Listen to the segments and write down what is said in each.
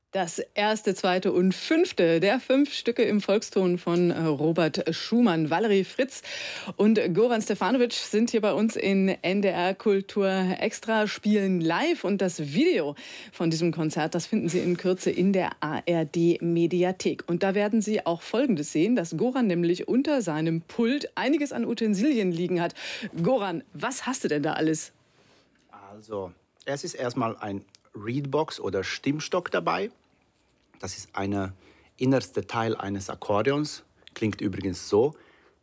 Das erste, zweite und fünfte der 5 Stücke im Volkston von Robert Schumann. Valerie Fritz und Goran Stefanovic sind hier bei uns in NDR Kultur Extra, spielen live. Und das Video von diesem Konzert, das finden Sie in Kürze in der ARD Mediathek. Und da werden Sie auch Folgendes sehen, dass Goran nämlich unter seinem Pult einiges an Utensilien liegen hat. Goran, was hast du denn da alles? Also, es ist erstmal ein Reedbox oder Stimmstock dabei. Das ist ein innerster Teil eines Akkordeons. Klingt übrigens so.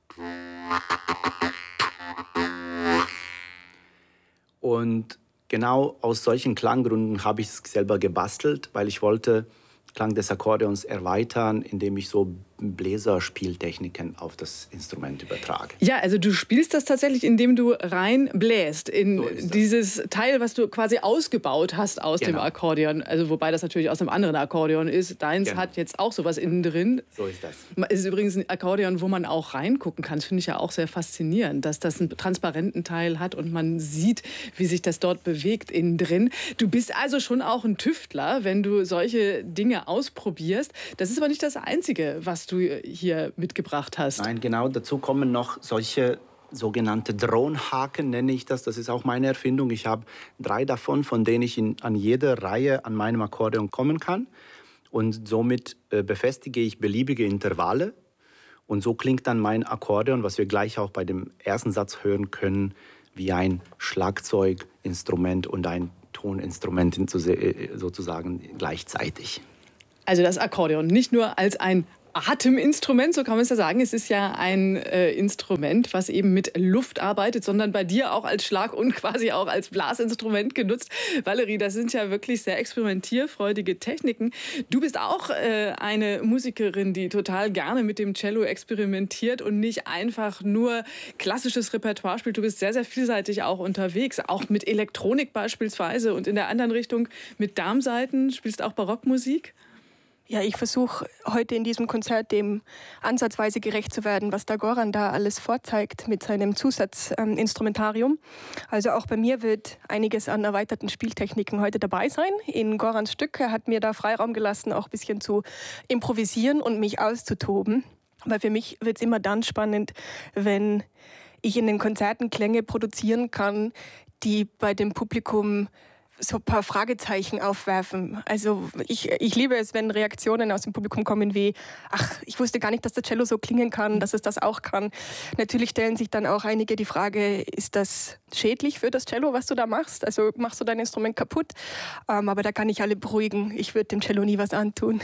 Und genau aus solchen Klanggründen habe ich es selber gebastelt, weil ich wollte Klang des Akkordeons erweitern, indem ich so Bläserspieltechniken auf das Instrument übertrage. Ja, also du spielst das tatsächlich, indem du reinbläst in So ist das. dieses Teil, was du quasi ausgebaut hast aus dem Genau. Akkordeon. Also wobei das natürlich aus einem anderen Akkordeon ist. Deins Genau. hat jetzt auch sowas innen drin. So ist das. Es ist übrigens ein Akkordeon, wo man auch reingucken kann. Das finde ich ja auch sehr faszinierend, dass das einen transparenten Teil hat und man sieht, wie sich das dort bewegt innen drin. Du bist also schon auch ein Tüftler, wenn du solche Dinge ausprobierst. Das ist aber nicht das Einzige, was du hier mitgebracht hast. Nein, genau. Dazu kommen noch solche sogenannte Drohnhaken, nenne ich das. Das ist auch meine Erfindung. Ich habe 3 davon, von denen ich an jeder Reihe an meinem Akkordeon kommen kann. Und somit befestige ich beliebige Intervalle. Und so klingt dann mein Akkordeon, was wir gleich auch bei dem ersten Satz hören können, wie ein Schlagzeuginstrument und ein Toninstrument sozusagen gleichzeitig. Also das Akkordeon nicht nur als ein Ateminstrument, so kann man es ja sagen. Es ist ja ein Instrument, was eben mit Luft arbeitet, sondern bei dir auch als Schlag- und quasi auch als Blasinstrument genutzt. Valerie, das sind ja wirklich sehr experimentierfreudige Techniken. Du bist auch eine Musikerin, die total gerne mit dem Cello experimentiert und nicht einfach nur klassisches Repertoire spielt. Du bist sehr, sehr vielseitig auch unterwegs, auch mit Elektronik beispielsweise und in der anderen Richtung mit Darmsaiten. Spielst auch Barockmusik? Ja, ich versuche heute in diesem Konzert dem ansatzweise gerecht zu werden, was der Goran da alles vorzeigt mit seinem Zusatzinstrumentarium. Also auch bei mir wird einiges an erweiterten Spieltechniken heute dabei sein. In Gorans Stück, er hat mir da Freiraum gelassen, auch ein bisschen zu improvisieren und mich auszutoben. Weil für mich wird es immer dann spannend, wenn ich in den Konzerten Klänge produzieren kann, die bei dem Publikum so ein paar Fragezeichen aufwerfen. Also ich liebe es, wenn Reaktionen aus dem Publikum kommen wie, ach, ich wusste gar nicht, dass der Cello so klingen kann, dass es das auch kann. Natürlich stellen sich dann auch einige die Frage, ist das schädlich für das Cello, was du da machst? Also machst du dein Instrument kaputt? Aber da kann ich alle beruhigen. Ich würde dem Cello nie was antun.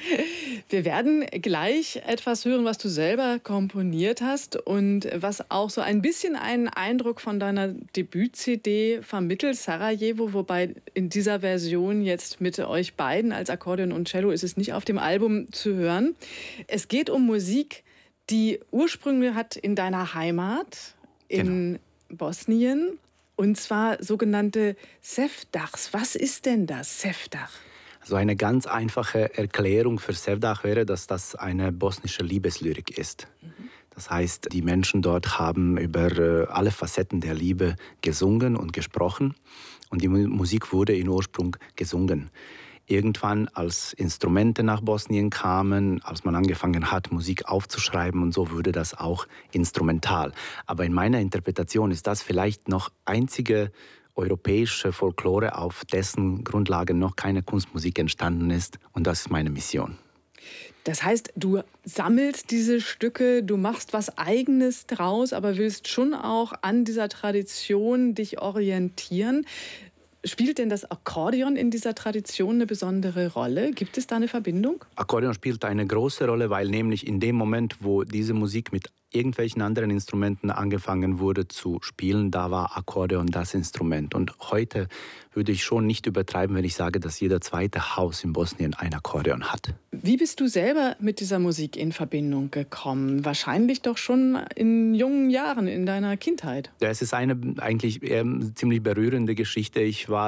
Wir werden gleich etwas hören, was du selber komponiert hast und was auch so ein bisschen einen Eindruck von deiner Debüt-CD vermittelt, Sarajevo, wobei in dieser Version jetzt mit euch beiden als Akkordeon und Cello ist es nicht auf dem Album zu hören. Es geht um Musik, die Ursprünge hat in deiner Heimat, in Bosnien, und zwar sogenannte Sevdachs. Was ist denn das, Sevdach? So eine ganz einfache Erklärung für Sevdach wäre, dass das eine bosnische Liebeslyrik ist. Das heißt, die Menschen dort haben über alle Facetten der Liebe gesungen und gesprochen. Und die Musik wurde in Ursprung gesungen. Irgendwann, als Instrumente nach Bosnien kamen, als man angefangen hat, Musik aufzuschreiben und so, wurde das auch instrumental. Aber in meiner Interpretation ist das vielleicht noch einzige europäische Folklore, auf dessen Grundlage noch keine Kunstmusik entstanden ist. Und das ist meine Mission. Das heißt, du sammelst diese Stücke, du machst was Eigenes draus, aber willst schon auch an dieser Tradition dich orientieren. Spielt denn das Akkordeon in dieser Tradition eine besondere Rolle? Gibt es da eine Verbindung? Akkordeon spielt eine große Rolle, weil nämlich in dem Moment, wo diese Musik mit irgendwelchen anderen Instrumenten angefangen wurde zu spielen, da war Akkordeon das Instrument. Und heute würde ich schon nicht übertreiben, wenn ich sage, dass jeder zweite Haus in Bosnien ein Akkordeon hat. Wie bist du selber mit dieser Musik in Verbindung gekommen? Wahrscheinlich doch schon in jungen Jahren, in deiner Kindheit. Ja, es ist eine eigentlich ziemlich berührende Geschichte. Ich war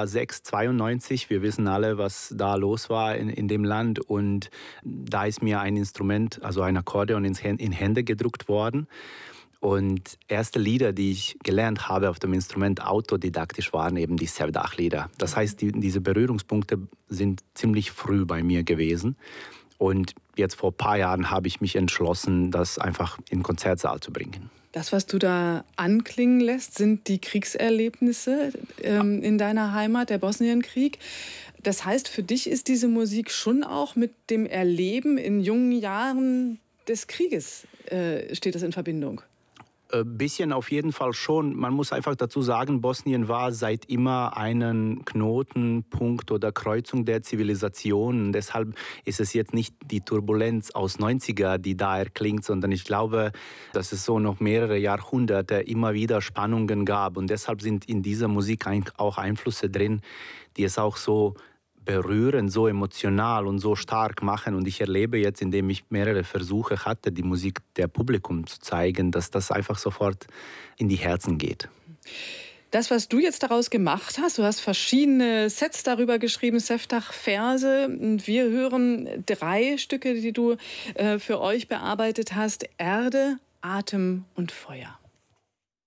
6,92. Wir wissen alle, was da los war in dem Land. Und da ist mir ein Instrument, also ein Akkordeon in Hände gedrückt worden. Und erste Lieder, die ich gelernt habe auf dem Instrument autodidaktisch, waren eben die Sevdah-Lieder. Das heißt, diese Berührungspunkte sind ziemlich früh bei mir gewesen. Und jetzt vor ein paar Jahren habe ich mich entschlossen, das einfach in den Konzertsaal zu bringen. Das, was du da anklingen lässt, sind die Kriegserlebnisse in deiner Heimat, der Bosnienkrieg. Das heißt, für dich ist diese Musik schon auch mit dem Erleben in jungen Jahren des Krieges, steht das in Verbindung? Ein bisschen auf jeden Fall schon. Man muss einfach dazu sagen, Bosnien war seit immer ein Knotenpunkt oder Kreuzung der Zivilisationen. Deshalb ist es jetzt nicht die Turbulenz aus 90er, die da erklingt, sondern ich glaube, dass es so noch mehrere Jahrhunderte immer wieder Spannungen gab. Und deshalb sind in dieser Musik auch Einflüsse drin, die es auch so berühren, so emotional und so stark machen. Und ich erlebe jetzt, indem ich mehrere Versuche hatte, die Musik der Publikum zu zeigen, dass das einfach sofort in die Herzen geht. Das, was du jetzt daraus gemacht hast, du hast verschiedene Sets darüber geschrieben, Sevdah-Verse. Und wir hören 3 Stücke, die du für euch bearbeitet hast: Erde, Atem und Feuer.